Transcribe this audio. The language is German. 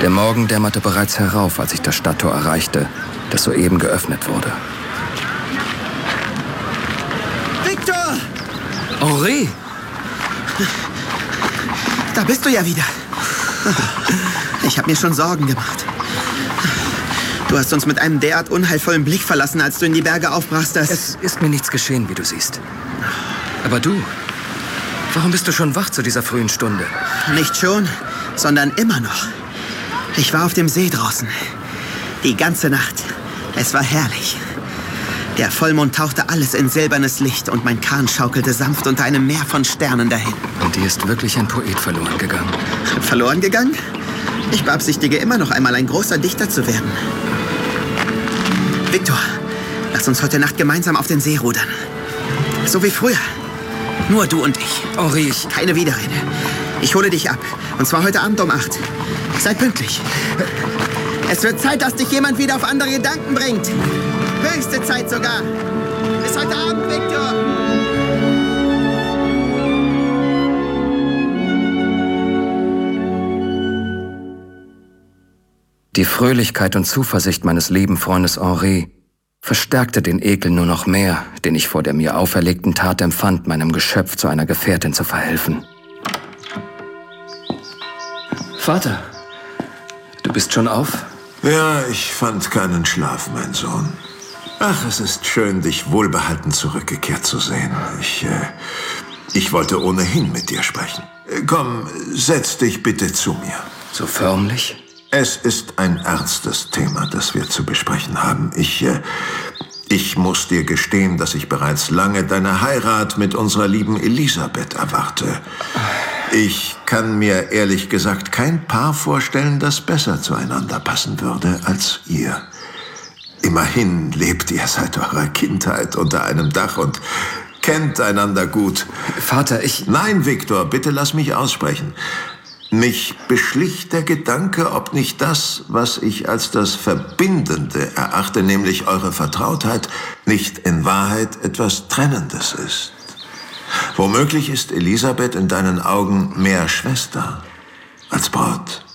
Der Morgen dämmerte bereits herauf, als ich das Stadttor erreichte, das soeben geöffnet wurde. Victor! Henri! Da bist du ja wieder. Ich habe mir schon Sorgen gemacht. Du hast uns mit einem derart unheilvollen Blick verlassen, als du in die Berge aufbrachst, dass... Es ist mir nichts geschehen, wie du siehst. Aber du, warum bist du schon wach zu dieser frühen Stunde? Nicht schon, sondern immer noch. Ich war auf dem See draußen. Die ganze Nacht. Es war herrlich. Der Vollmond tauchte alles in silbernes Licht und mein Kahn schaukelte sanft unter einem Meer von Sternen dahin. Und dir ist wirklich ein Poet verloren gegangen. Verloren gegangen? Ich beabsichtige immer noch einmal ein großer Dichter zu werden. Victor, lass uns heute Nacht gemeinsam auf den See rudern. So wie früher. Nur du und ich. Henri, Keine Widerrede. Ich hole dich ab. Und zwar heute Abend um 8. Sei pünktlich. Es wird Zeit, dass dich jemand wieder auf andere Gedanken bringt. Höchste Zeit sogar. Bis heute Abend, Victor. Die Fröhlichkeit und Zuversicht meines lieben Freundes Henri verstärkte den Ekel nur noch mehr, den ich vor der mir auferlegten Tat empfand, meinem Geschöpf zu einer Gefährtin zu verhelfen. Vater, du bist schon auf? Ja, ich fand keinen Schlaf, mein Sohn. Ach, es ist schön, dich wohlbehalten zurückgekehrt zu sehen. Ich wollte ohnehin mit dir sprechen. Komm, setz dich bitte zu mir. So förmlich? Es ist ein ernstes Thema, das wir zu besprechen haben. Ich muss dir gestehen, dass ich bereits lange deine Heirat mit unserer lieben Elisabeth erwarte. Ich kann mir ehrlich gesagt kein Paar vorstellen, das besser zueinander passen würde als ihr. Immerhin lebt ihr seit eurer Kindheit unter einem Dach und kennt einander gut. Vater, Nein, Victor, bitte lass mich aussprechen. Mich beschlich der Gedanke, ob nicht das, was ich als das Verbindende erachte, nämlich eure Vertrautheit, nicht in Wahrheit etwas Trennendes ist. Womöglich ist Elisabeth in deinen Augen mehr Schwester als Braut.